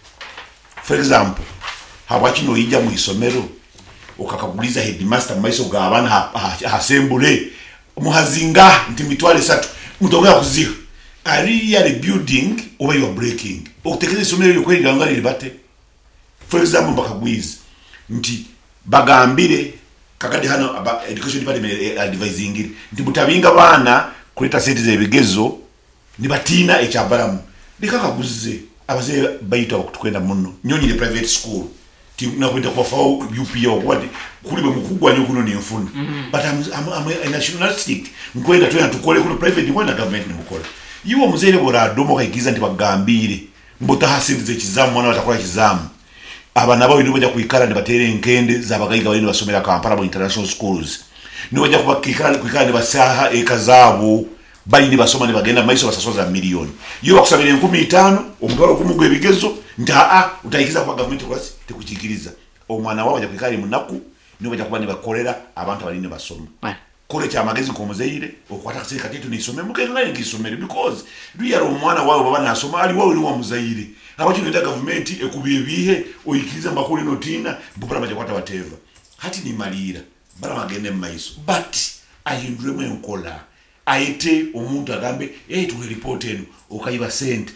For example, habakino ija mu isomero ukakaguliza headmaster maiso ga abana hasembule muhazinga nti mitwale satu mutongera kuziha ari ya rebuilding over your breaking okutekeza isomero yo kweli ganga libate. For example bakagwiza nti bagambire kakadi hano aba education department advising nti mutabinga bana kuleta seti ze bigezo ni batina ekyabaramu likakaguze abaze bayita okutukwenda muno nyonyi le private school ti na kwenda kwa fao U P O what kulibe mukugwa nyo kuno ni mfunu mm -hmm. But I'm, I'm, I'm a nationalistic nkwenda twena tukole kuno private kwenda government ni mukola yiwo muzere bora domo kayigiza nti bagambire mbota hasinze kizamu mwana watakola kizamu abana bawe nibo bajya kwikara ndibatere enkende zabagayiga bali basomera Kampala international schools nibo bajya kubakikara kwikara ndibasaha ekazabo bali ni basoma ni bagenda maiso basasoza milioni yo bakusabira enkumi itaano omugalo kumugwe bigezo nta a utayikiza kwa government kwasi tekukikiriza omwana wawe bajya kwikara munaku nibo bajya kubani bakolera abantu bali ni basoma kole kya magezi ko muzeire okwata kase katitu ni some mukenga ngisomere because do yaro omwana wawe baba nasoma ali wawe ni wa muzaire abacho nda government ekubiye bihe oyikiriza makuli notina mbupara bajya kwata whatever hati ni malira bara magende maiso but ayindwe mu enkola aite omuntu agambe eh tu report eno okayiba sent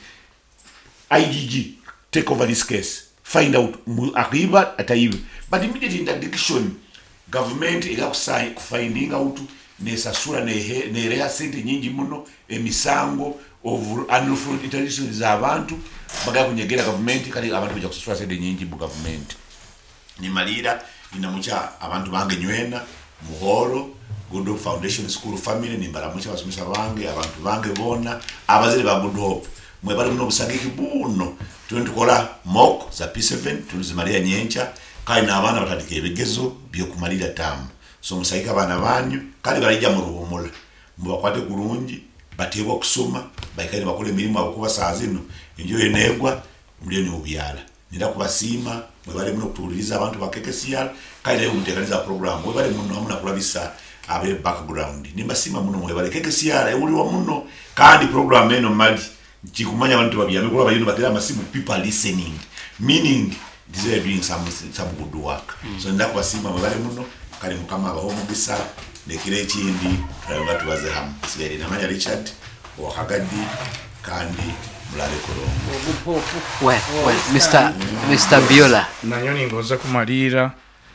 I G G take over this case find out akiba atayiba but immediate interdiction government ila kusai finding out nesasura ne ne rea sent nyingi muno emisango of unlawful interdiction za abantu baga kunyegera government kali abantu bajja kusasura sent nyingi mu government ni malira inamucha abantu bange nywena muhoro Good Hope Foundation School Family ni mbaramucha basomesa bange abantu bange bona abazire ba Good Hope mwe bali muno busagiki buno tukola mock za P seven tulizimalia nyencha kai na abana batandike ebigezo byo kumalira tamu so musayika abana banyu kali barajja mu ruhumula mubakwate kurungi batebo kusoma bayikani bakole mirimo abakuba saazino injo yenegwa mlioni mu byala nida kubasima mwe bali muno kutuliriza abantu bakekesiya kai leo mutekaniza program mwe bali muno hamuna kulabisa abe background nimbasima muno mwe bali kekesiya uli wa muno kandi program eno mali chikumanya abantu babiyame kula bayino batera masimu people listening meaning they are doing some some good work mm. So ndako basima mwe bali muno kali mukama abaho mugisa nekire kindi tayonga tubaze ham sibere namanya Richard wakagadi kandi mulale kolongo well well Mr Mr Biola nanyoni ngoza kumalira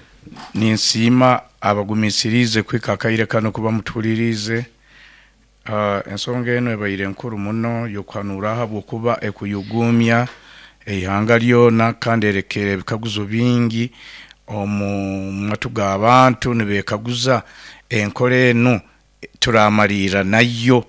ninsima abagumisirize kwikakaire kano kuba mutulirize uh, ensonga eno ebaire nkuru muno yokwanura habo kuba ekuyugumya ehanga lyona kandi erekere ebikaguzo bingi omu matuga abantu nibekaguza enkole eno turamalira nayo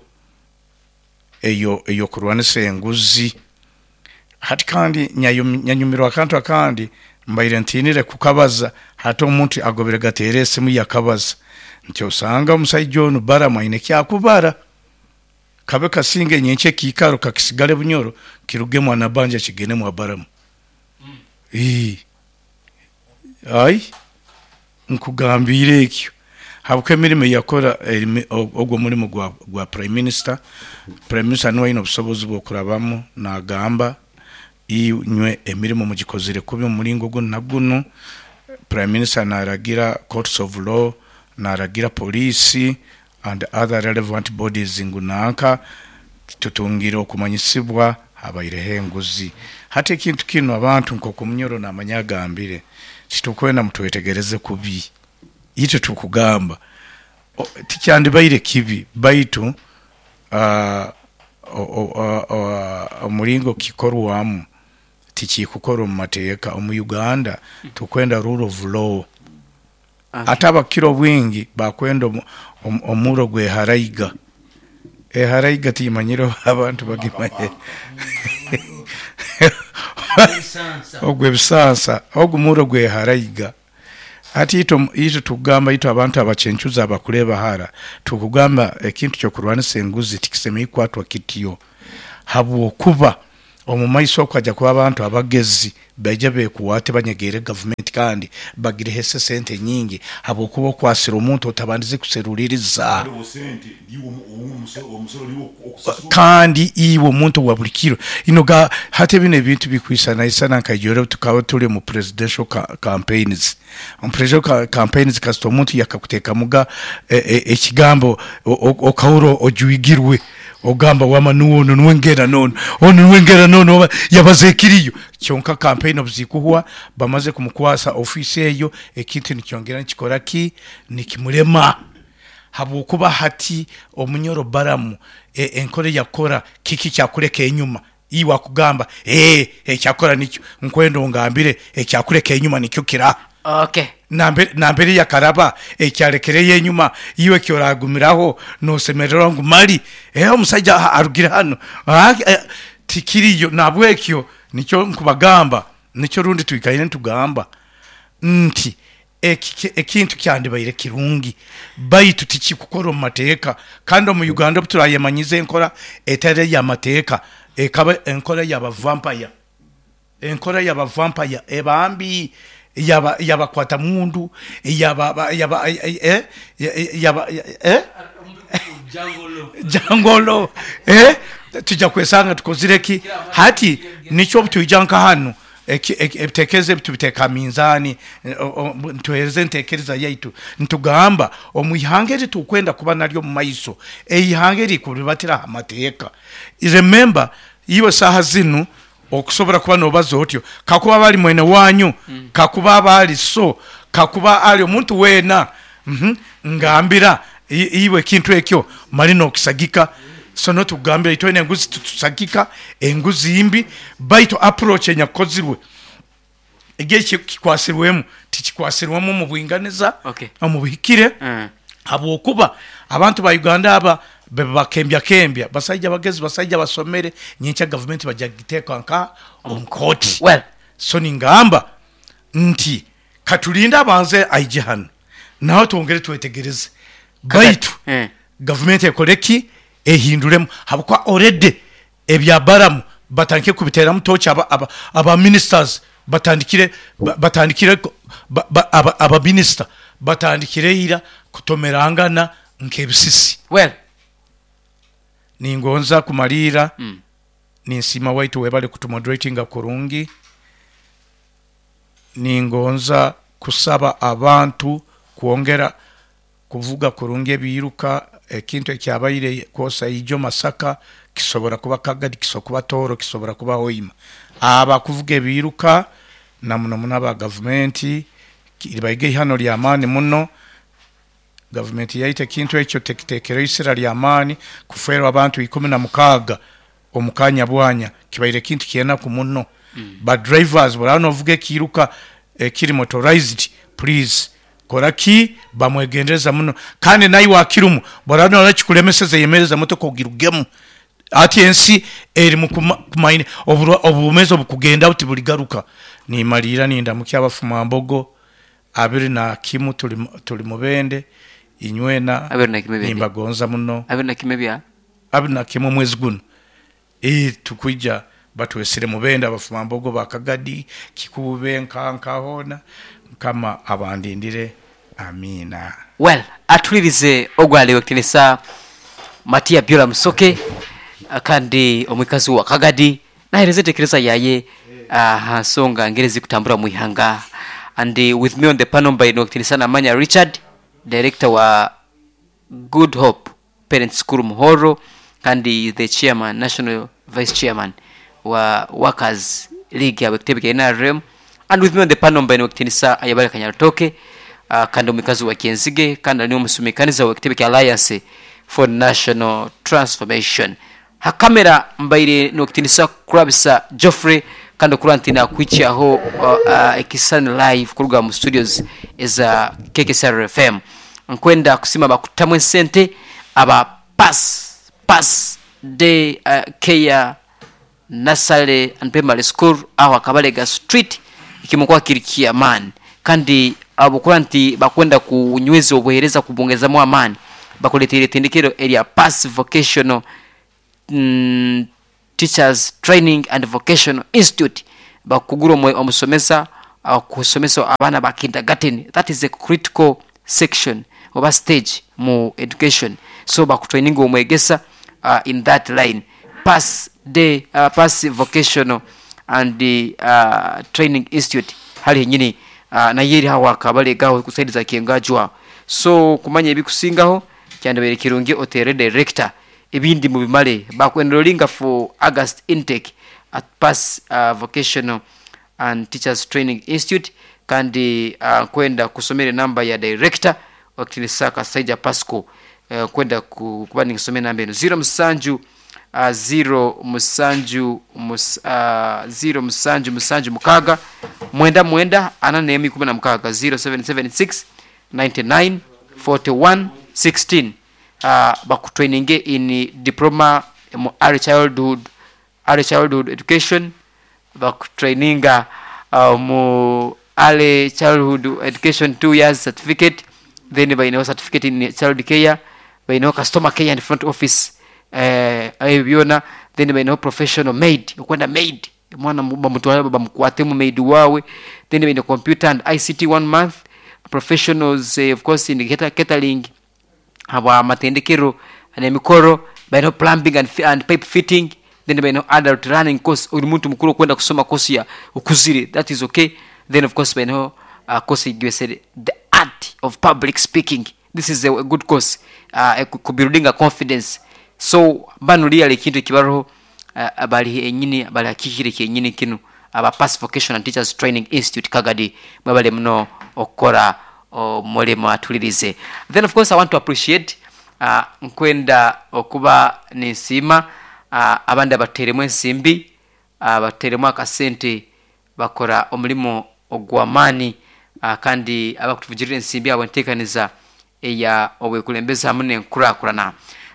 eyo eyo kurwanisa enguzi hati kandi nyanyumirwa kantu kandi mbaire ntinire kukabaza hati omuntu agobere gatere esimu yakabaza nti osanga omusajja ono Baram ine kyakubara kabe kasinge nyenche kikaro kakisigale bunyoro kiruge mwana banja kigene mu Baram mm. eh ai nkugambire ekyo habuke mirime yakora ogwo mulimo gwa gwa prime minister prime minister no ino busobozi bwo kurabamo na gamba inywe emirimo mugikozire kubi mulingo go naguno prime minister naragira courts of law naragira police and other relevant bodies ngunanka tutungiro kumanyisibwa abaire henguzi hate ikintu kino abantu nko kumnyoro na manyagambire kitukwena mutwetegereze kubi ite tukugamba tikyandi baire kibi baitu uh, omulingo kikorwamu tikikukora mu mateeka omu Uganda tukwenda rule of law ataba kiro bwingi bakwenda omuro gwe haraiga e harayiga timanyiro abantu bagimanye ogwe bisansa ogumuro gwe harayiga ati ito ito tugamba ito abantu abachenchuza abakuleba hara tukugamba ekintu kyo kurwanisa enguzi tikiseme ikwatwa kitiyo habu okuba omumaiso okwaja kwa abantu abagezi beje bekuwate banyegere government kandi bagire hese sente nyingi habu okuba kwasira omuntu otabandize kuseruliriza kandi iwo omuntu wabulikiro inoga hate bine bintu bikwisana isana nkajoro tukawa tuli mu presidential ca campaigns on presidential campaigns kasto omuntu yakakuteka muga ekigambo okawuro ojuigirwe ogamba wamanuwo nwenngera nono ono nwenngera nono yabazekiriyo kyonka campaign obzikuhwa bamaze kumukwasa office eyo ekintu nikyongera nikikora ki nikimulema habu kuba hati omunyoro baramu e, enkore yakora kiki kyakureka enyuma iwa kugamba eh ekyakora nikyo nkwendo ngambire ekyakureka enyuma nikyo kira okay nambe nambere yakaraba ekyalekere yenyuma iwe kyoragumiraho no semerero ngumali eh omusajja arugira hano tikiriyo nabwekyo nicyo nkubagamba nicyo rundi twikaine tugamba nti ekintu kyandi bayire kirungi bayitu tikikukora mu mateeka kandi mu Uganda turayemanyize enkora etare ya mateeka ekaba enkora yaba vampire enkora yaba vampire ebambi yaba yaba kwata mundu yaba yaba eh yaba eh jangolo jangolo eh tujja kwesanga tukozireki hati nicho btujanka hano ebitekeze bitubiteka minzani tuhereze ntekereza yaitu ntugamba omuyihangeri tukwenda kuba naryo mu maiso eyihangeri kubibatira amateeka remember iwe saha zinu okusobora kuba nobazo otyo kakuba bali mwene wanyu mm. kakuba bali so kakuba ali omuntu wena mhm ngambira iwe kintu ekyo malino okisagika so no tugambira itone enguzi tutusagika enguzi imbi baito approach enyakozirwe egeche kikwasirwemu tikikwasirwemu mu bwinganiza okay. mu bihikire mm. abo okuba abantu ba Uganda aba bakembya kembya basajja bagezi basajja basomere nyincha government bajagiteka nka omkoti well so ningamba nti katulinda abanze aijihan naho tongere twetegereze baitu mm. government ekoleki ehinduremu habukwa already ebyabaramu batanke kubitera mutocha aba, aba, aba ministers batandikire batandikire aba, aba minister batandikire ira kutomerangana nkebisisi well ningonza kumalira mm. ninsima waitu webale kutumoderatinga kurungi ningonza kusaba abantu kuongera kuvuga kurungi ebiruka ekintu ekyabaire kosa ijo Masaka kisobora kuba Kagadi kisokuba Toro kisobora kuba Hoima aba kuvuga ebiruka na muno munaba government ilibaige hano lya amani muno government yaite kintu ekyo tekitekero isira lya amani kufera abantu ikumi na mukaga omukanya bwanya kibaire kintu kiena ku muno mm. but drivers barano vuge kiruka eh, kiri motorized please koraki bamwegendeza muno kandi nayi wakirumu barano alachikulemeseze yemereza moto kogirugemu ati ensi eri mukumaine obumezo bukugenda uti buligaruka ni malira ninda mukyabafuma mbogo abiri na kimu tuli tuli mubende inywena nimba gonza muno abiri na kimebya abiri na kimu mwezi guno e tukujja batwesire mubende abafuma mbogo bakagadi kikube nkanka hona kama abandindire amina well atulirize ogwale wekinesa Matia Biola Musoke kandi omwikazi wa Kagadi na hereze tekereza yaye uh, songa ngerezi kutambura muihanga and uh, with me on the panel by Noktinisa Namanya Richard, director wa Good Hope Parents School Muhoro kandi the chairman national vice chairman wa Workers League ya Wekitebe N R M, and with me on the panel by Noktinisa Ayabale Kanyartoke uh, kandi omwikazi wa Kienzige kandi ni omusumikaniza wa Wekitebe Alliance for National Transformation. Ha kamera mbaire Noktinisa kurabisa Geoffrey kando kurantina kwicha ho uh, ekisani uh, live kuruga mu studios eza K K S R F M nkwenda kusima bakutamwe sente aba pass Pass Day uh, Care Nursery and Primary School aho Kabalega Street ikimukwa kirikia man kandi abukuranti bakwenda kunyweza obuhereza kubongezamo amani bakuletera tendekero area Pass Vocational mm, Teachers Training and Vocational Institute bakuguro mwe omusomesa kusomesa abana ba kindergarten. That is a critical section of a stage mu education, so bakutraining omwegesa uh, in that line. Pass Day uh, Pass Vocational and the uh, Training Institute hali nyini uh, na yiri hawa kabale gaho kusaidiza kiengajwa. So kumanya ebikusingaho cyandabere kirungi hotel director ebindi mu bimale bakwendolinga for August intake at Pass uh, Vocational and Teachers Training Institute kandi uh, kwenda kusomera namba ya director wakilisaka Saija Pasco uh, kwenda kubani kusomera namba eno zero musanju uh, zero musanju mus, uh, zero musanju musanju mukaga mwenda mwenda anane emi kubana mukaga zero seven seven six nine nine four one one six uh, bakutraining in diploma in early childhood early childhood education bakutraininga uh, mu early childhood education two years certificate, then by no certificate in child care, by no customer care and front office eh uh, ayibiona, then by no professional maid ukwenda maid mwana mtu baba mkwatemu maid wawe, then by no computer and I C T one month professionals uh, of course in catering aba matendekero and mikoro, by no plumbing and, and pipe fitting, then by no adult running course uri muntu mukuru kwenda kusoma course ya ukuzire, that is okay. Then of course by no uh, course you said the art of public speaking, this is a, a good course uh, could be building a confidence. So banu really kintu kibaro uh, abali enyini abali akikire kenyini kinu aba Pass Vocational and Teachers Training Institute Kagadi babale mno okora o molemo atulirize. Then of course I want to appreciate uh, nkwenda okuba nisima uh, abanda bateremu ensimbi uh, bateremu akasente bakora omulimo ogwamani uh, kandi abakutuvugirira ensimbi abantekaniza eya obekulembeza hamwe enkurakurana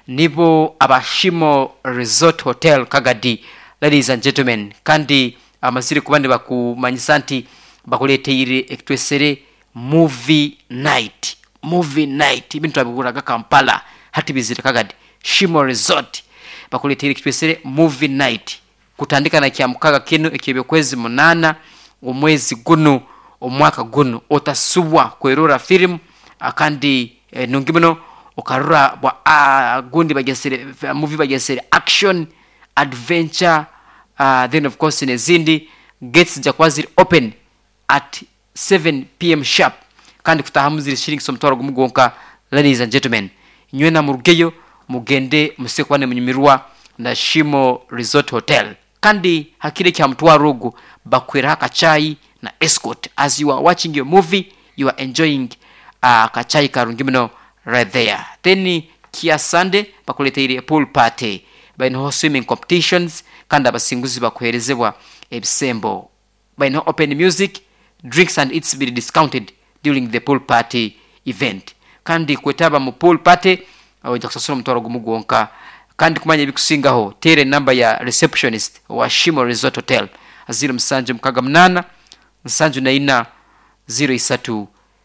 nibo abashimo Resort Hotel Kagadi. Ladies and gentlemen, kandi amasiri kubande bakumanyisa nti bakuleteire ektwesere movie night movie night ibintu abikuraga Kampala hati bizire Kagadi Shimo Resort bakuleteire ektwesere movie night kutandika na kyamukaga kino ekibyo kwezi munana omwezi guno omwaka guno otasubwa kwerora film akandi eh, nungimino okarura bwa uh, gundi bagesere uh, movie bagesere action adventure uh, then of course in ezindi gates jakwaziri open at seven p m sharp kandi kutahamuziri shiringi somtwaro gumugonka. Ladies and gentlemen, nywena murugeyo mugende musekwane munyumirwa na Shimo Resort Hotel kandi hakire kya mtwarugu bakwera kachai na escort as you are watching your movie, you are enjoying uh, kachai karungimino right there. Then kia Sunday bakuleteire pool party by no swimming competitions kandi abasinguzi bakuherezebwa ebisembo by no open music, drinks and eats be discounted during the pool party event kandi kwetaba mu pool party oja kusasura mtwaro gumugonka kandi kumanya bikusingaho tere namba ya receptionist wa Shimo Resort Hotel zero msanju mkaga mnana msanju na ina zero isatu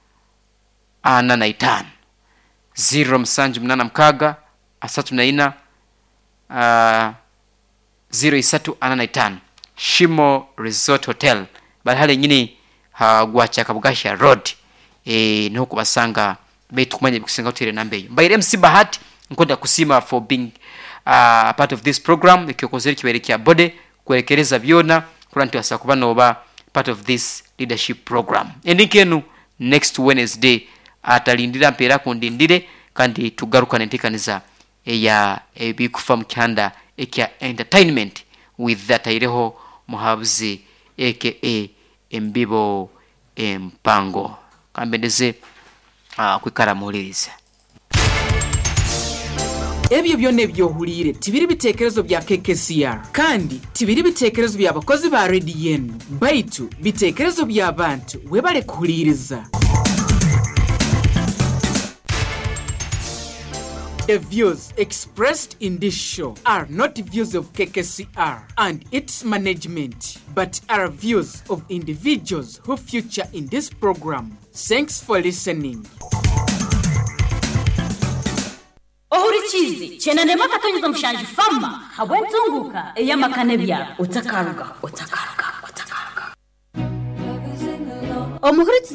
ana na itano zero msanju mnana mkaga asatu na ina uh, zero isatu ana na itano Shimo Resort Hotel bahali nyini hagwacha kabugasha road e nuko basanga betu kumanya bikusingaho tere namba yo by M C Bahati nkonda kusima for being uh, part of this program ikiyokozeri kiberekya bode kwerekereza byona kuranti wasakubano oba part of this leadership program endikenu next Wednesday atalindira mpera kundindire kandi tugaruka nentikaniza eya ebikufa mukanda ekya entertainment with that ireho muhabuzi aka embibo empango kambendeze uh, kwikara muliriza ebyo byonna ebyohulire tibiri bitekerezo bya K K C R kandi tibiri bitekerezo bya bakozi ba rediyo eno baitu bitekerezo by'abantu webale kuhuliriza. The views expressed in this show are not views of K K C R and its management, but are views of individuals who feature in this program. Thanks for listening. Ohurichizi chena nema katonyeza mshanji fama habwenzunguka eyamakane bya utakaruga utakaruga utakaruga omuhurichizi